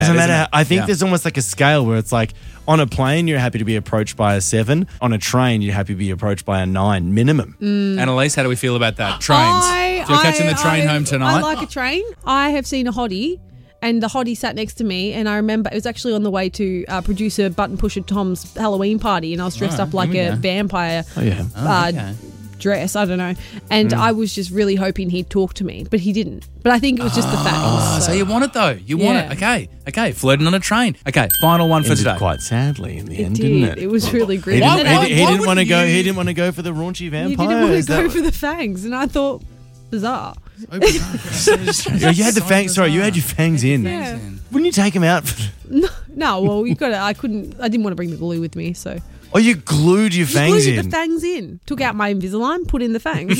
Doesn't isn't matter. it? I think Yeah. there's almost like a scale where it's like on a plane, you're happy to be approached by a 7. On a train, you're happy to be approached by a 9 minimum. Annalise, how do we feel about that? Trains. So you're catching the train home tonight? I like a train. I have seen a hottie, and the hottie sat next to me, and I remember it was actually on the way to producer Button Pusher Tom's Halloween party, and I was dressed up like a vampire Okay. dress. I don't know. And I was just really hoping he'd talk to me, but he didn't. But I think it was just the Oh, facts. so you want it though. You want it. Yeah. Okay. Flirting on a train. Okay, final one for Ended today. quite sadly in the It end, did. didn't it? It was really He grim. didn't, And then he didn't want to wouldn't go. you- He didn't want to go for the raunchy he vampire. didn't want Is to that go what- for the fangs, and I thought, bizarre. Yeah, you had the fangs. Sorry, you had your fangs in. Yeah. Wouldn't you take them out? No, well, you got to. I couldn't. I didn't want to bring the glue with me, so Oh, you glued your fangs glued in. the fangs in. Took out my Invisalign, put in the fangs.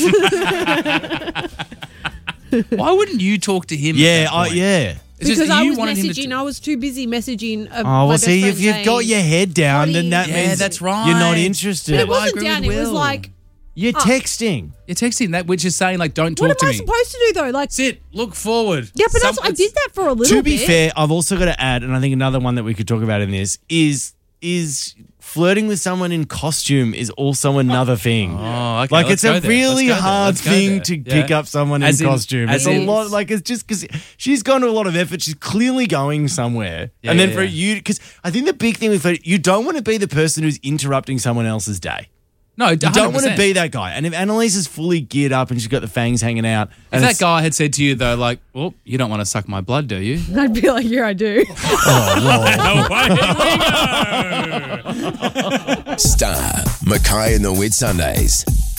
Why wouldn't you talk to him? Yeah, at that point? yeah. It's just Because that I you was wanted him to messaging. I was too busy messaging. Oh, my well, best see, friend if you've got saying, your head down, then that Yeah, means that's right. you're not interested. But it I wasn't agree down. with It was Will. like, You're texting. You're texting that, which is saying like, don't talk what to am I me. supposed to do though? Like, Sit, look forward. yeah, but I did that for a little To be bit. fair, I've also got to add, and I think another one that we could talk about in this is flirting with someone in costume is also another thing. Oh, okay. Like let's it's go a there. really Let's go there. hard Let's go thing there. to Yeah. pick up someone As in in- costume. as It's a in- lot. Like it's just because she's gone to a lot of effort. She's clearly going somewhere, Yeah, and then yeah, for yeah. you, because I think the big thing with you don't want to be the person who's interrupting someone else's day. No, You don't want to 100%. be that guy. And if Annalise is fully geared up and she's got the fangs hanging out, If and that it's- guy had said to you though, like, "Well, you don't want to suck my blood, do you?" I'd be like, yeah, I do. Star, Mackay and the Whit Sundays.